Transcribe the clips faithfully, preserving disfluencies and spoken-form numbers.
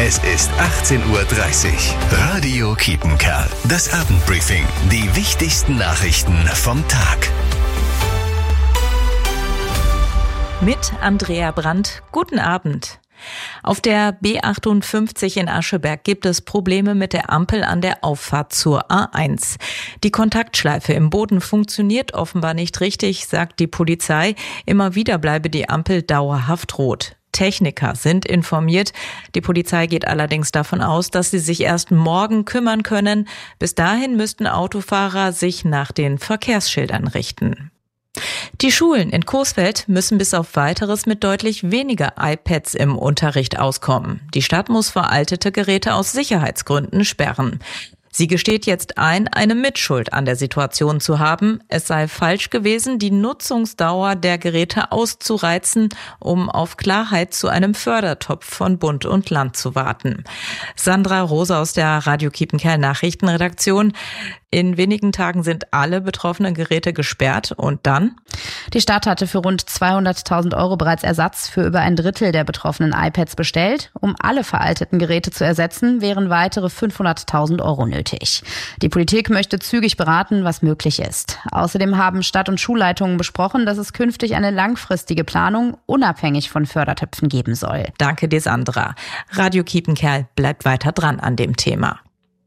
Es ist achtzehn Uhr dreißig. Radio Kiepenkerl. Das Abendbriefing. Die wichtigsten Nachrichten vom Tag. Mit Andrea Brandt. Guten Abend. Auf der B achtundfünfzig in Ascheberg gibt es Probleme mit der Ampel an der Auffahrt zur A eins. Die Kontaktschleife im Boden funktioniert offenbar nicht richtig, sagt die Polizei. Immer wieder bleibe die Ampel dauerhaft rot. Techniker sind informiert. Die Polizei geht allerdings davon aus, dass sie sich erst morgen kümmern können. Bis dahin müssten Autofahrer sich nach den Verkehrsschildern richten. Die Schulen in Coesfeld müssen bis auf Weiteres mit deutlich weniger iPads im Unterricht auskommen. Die Stadt muss veraltete Geräte aus Sicherheitsgründen sperren. Sie gesteht jetzt ein, eine Mitschuld an der Situation zu haben. Es sei falsch gewesen, die Nutzungsdauer der Geräte auszureizen, um auf Klarheit zu einem Fördertopf von Bund und Land zu warten. Sandra Rose aus der Radio Kiepenkerl Nachrichtenredaktion. In wenigen Tagen sind alle betroffenen Geräte gesperrt und dann? Die Stadt hatte für rund zweihunderttausend Euro bereits Ersatz für über ein Drittel der betroffenen iPads bestellt. Um alle veralteten Geräte zu ersetzen, wären weitere fünfhunderttausend Euro nötig. Die Politik möchte zügig beraten, was möglich ist. Außerdem haben Stadt- und Schulleitungen besprochen, dass es künftig eine langfristige Planung unabhängig von Fördertöpfen geben soll. Danke dir, Sandra. Radio Kiepenkerl bleibt weiter dran an dem Thema.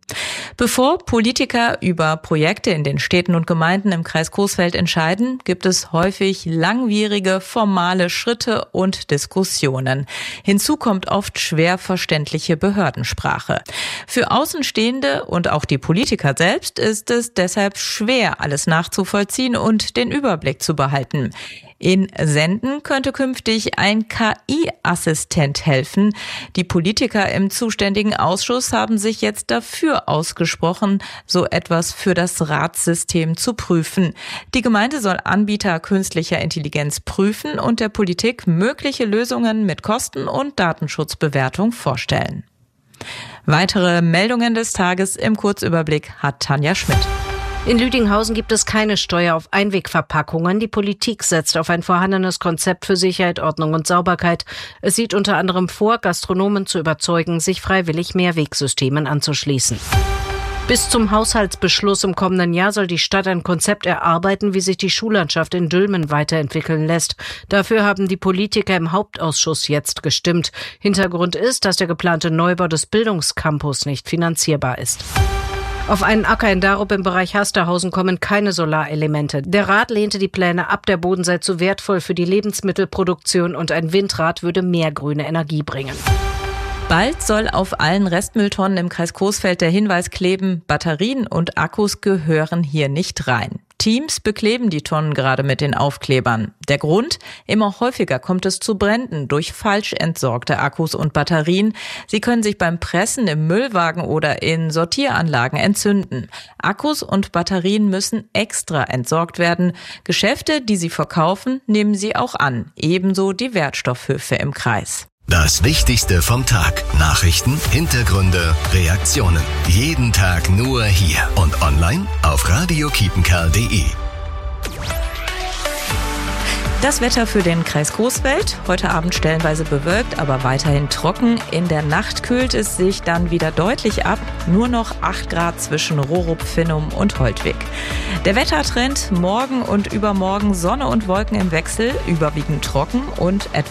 Bevor Politiker über Projekte in den Städten und Gemeinden im Kreis Coesfeld entscheiden, gibt es häufig langwierige formale Schritte und Diskussionen. Hinzu kommt oft schwer verständliche Behördensprache. Für Außenstehende und auch die Politiker selbst ist es deshalb schwer, alles nachzuvollziehen und den Überblick zu behalten. In Senden könnte künftig ein K I-Assistent helfen. Die Politiker im zuständigen Ausschuss haben sich jetzt dafür ausgesprochen, so etwas für das Ratssystem zu prüfen. Die Gemeinde soll Anbieter künstlicher Intelligenz prüfen und der Politik mögliche Lösungen mit Kosten- und Datenschutzbewertung vorstellen. Weitere Meldungen des Tages im Kurzüberblick hat Tanja Schmidt. In Lüdinghausen gibt es keine Steuer auf Einwegverpackungen. Die Politik setzt auf ein vorhandenes Konzept für Sicherheit, Ordnung und Sauberkeit. Es sieht unter anderem vor, Gastronomen zu überzeugen, sich freiwillig Mehrwegsystemen anzuschließen. Bis zum Haushaltsbeschluss im kommenden Jahr soll die Stadt ein Konzept erarbeiten, wie sich die Schullandschaft in Dülmen weiterentwickeln lässt. Dafür haben die Politiker im Hauptausschuss jetzt gestimmt. Hintergrund ist, dass der geplante Neubau des Bildungscampus nicht finanzierbar ist. Auf einen Acker in Darup im Bereich Hasterhausen kommen keine Solarelemente. Der Rat lehnte die Pläne ab, der Boden sei zu wertvoll für die Lebensmittelproduktion und ein Windrad würde mehr grüne Energie bringen. Bald soll auf allen Restmülltonnen im Kreis Coesfeld der Hinweis kleben, Batterien und Akkus gehören hier nicht rein. Teams bekleben die Tonnen gerade mit den Aufklebern. Der Grund? Immer häufiger kommt es zu Bränden durch falsch entsorgte Akkus und Batterien. Sie können sich beim Pressen im Müllwagen oder in Sortieranlagen entzünden. Akkus und Batterien müssen extra entsorgt werden. Geschäfte, die sie verkaufen, nehmen sie auch an. Ebenso die Wertstoffhöfe im Kreis. Das Wichtigste vom Tag. Nachrichten, Hintergründe, Reaktionen. Jeden Tag nur hier und online auf radio kiepenkerl punkt de. Das Wetter für den Kreis Coesfeld. Heute Abend stellenweise bewölkt, aber weiterhin trocken. In der Nacht kühlt es sich dann wieder deutlich ab. Nur noch acht Grad zwischen Rorup, Finnum und Holtwig. Der Wettertrend: morgen und übermorgen Sonne und Wolken im Wechsel, überwiegend trocken und etwas